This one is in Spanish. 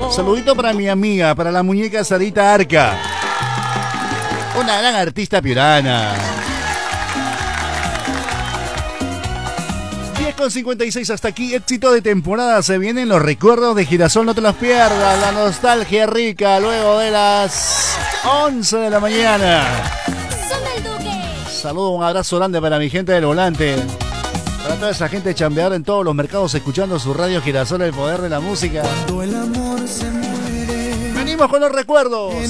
Saludito para mi amiga, para la muñeca Sarita Arca. Una gran artista piurana. 10:56 hasta aquí, éxito de temporada. Se vienen los recuerdos de Girasol, no te los pierdas. La nostalgia rica luego de las 11 de la mañana. Saludo, un abrazo grande para mi gente del volante. Para toda esa gente chambeadora en todos los mercados escuchando su radio Girasol, el poder de la música. Venimos con los recuerdos.